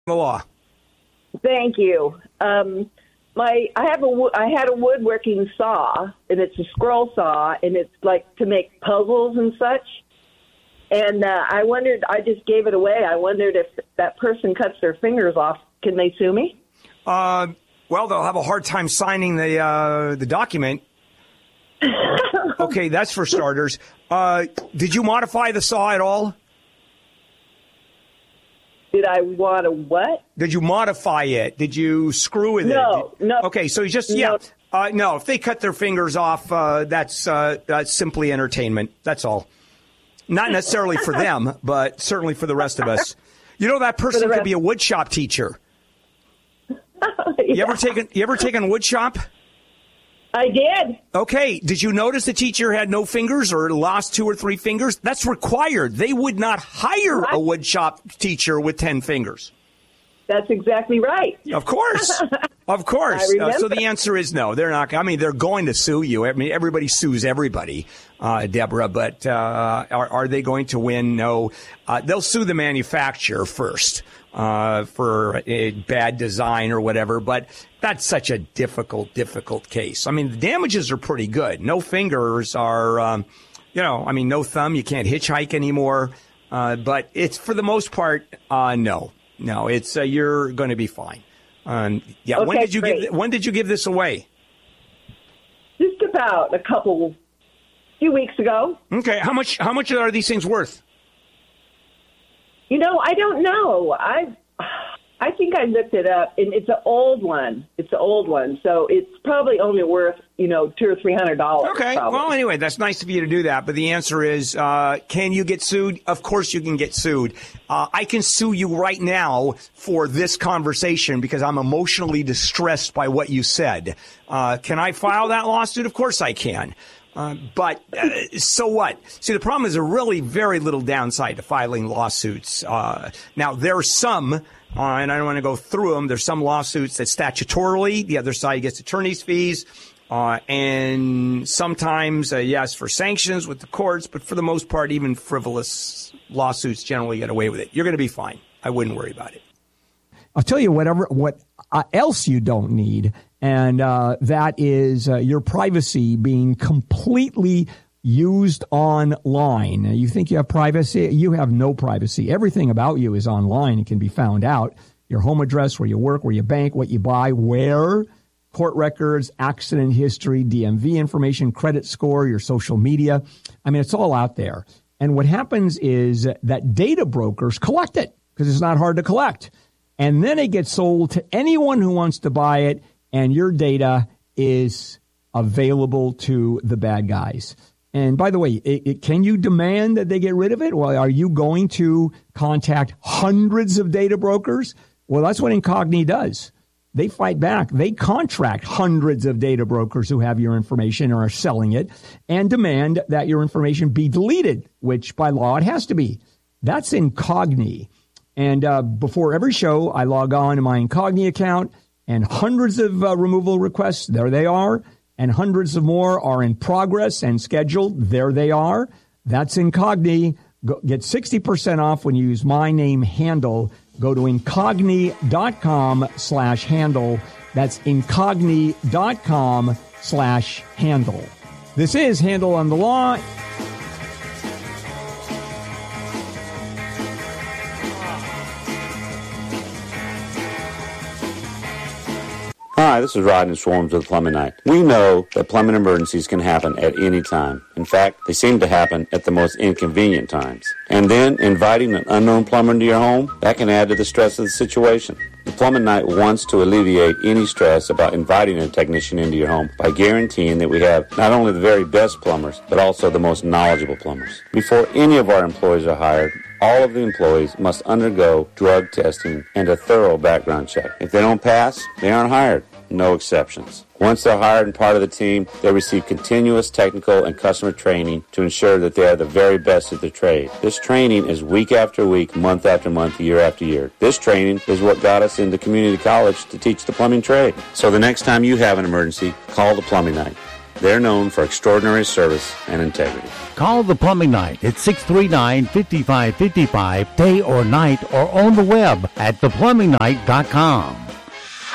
the law. Thank you. I had a woodworking saw, and it's a scroll saw, and it's like to make puzzles and such. And I wondered, I just gave it away. I wondered if that person cuts their fingers off, can they sue me? Well, they'll have a hard time signing the document. Okay, that's for starters. Did you modify the saw at all? Did I want to what? Did you modify it? Did you screw with it? No. Okay, so you just, no. No, if they cut their fingers off, that's simply entertainment. That's all. Not necessarily for them, but certainly for the rest of us. You know, that person could be a woodshop teacher. Yeah. You ever taken woodshop? I did. Okay. Did you notice the teacher had no fingers or lost 2 or 3 fingers? That's required. They would not hire a woodshop teacher with 10 fingers. That's exactly right. Of course. Of course. So the answer is no. They're not. I mean, they're going to sue you. I mean, everybody sues everybody, Deborah. But are they going to win? No. They'll sue the manufacturer first for a bad design or whatever. But that's such a difficult case. I mean, the damages are pretty good. No fingers are, no thumb. You can't hitchhike anymore. But it's for the most part, no. No, it's you're going to be fine. Okay, when did you give this away? Just about few weeks ago. Okay, how much are these things worth? I don't know. I think I looked it up, and it's an old one. So it's probably only worth $200 or $300. Okay. Probably. Well, anyway, that's nice of you to do that. But the answer is, can you get sued? Of course you can get sued. I can sue you right now for this conversation because I'm emotionally distressed by what you said. Can I file that lawsuit? Of course I can. But so what? See, the problem is there really very little downside to filing lawsuits. Now, there are some, and I don't want to go through them, there's some lawsuits that statutorily, the other side gets attorney's fees, and sometimes, yes, for sanctions with the courts, but for the most part, even frivolous lawsuits generally get away with it. You're going to be fine. I wouldn't worry about it. I'll tell you what else you don't need, and that is your privacy being completely used online. You think you have privacy? You have no privacy. Everything about you is online. It can be found out. Your home address, where you work, where you bank, what you buy, where, court records, accident history, DMV information, credit score, your social media. I mean, it's all out there. And what happens is that data brokers collect it because it's not hard to collect. And then it gets sold to anyone who wants to buy it, and your data is available to the bad guys. And by the way, can you demand that they get rid of it? Well, are you going to contact hundreds of data brokers? Well, that's what Incogni does. They fight back. They contract hundreds of data brokers who have your information or are selling it and demand that your information be deleted, which by law it has to be. That's Incogni. And before every show, I log on to my Incogni account, and hundreds of removal requests, there they are, and hundreds of more are in progress and scheduled, there they are. That's Incogni. Get 60% off when you use my name, Handel. Go to Incogni.com/handle. That's Incogni.com/handle. This is Handel on the Law. Hi, this is Rodney Swarms with Plumbing Night. We know that plumbing emergencies can happen at any time. In fact, they seem to happen at the most inconvenient times. And then inviting an unknown plumber into your home, that can add to the stress of the situation. The Plumbing Night wants to alleviate any stress about inviting a technician into your home by guaranteeing that we have not only the very best plumbers, but also the most knowledgeable plumbers. Before any of our employees are hired, all of the employees must undergo drug testing and a thorough background check. If they don't pass, they aren't hired. No exceptions. Once they're hired and part of the team, they receive continuous technical and customer training to ensure that they are the very best at their trade. This training is week after week, month after month, year after year. This training is what got us into community college to teach the plumbing trade. So the next time you have an emergency, call the Plumbing Night. They're known for extraordinary service and integrity. Call the Plumbing Night at 639-5555, day or night, or on the web at theplumbingnight.com.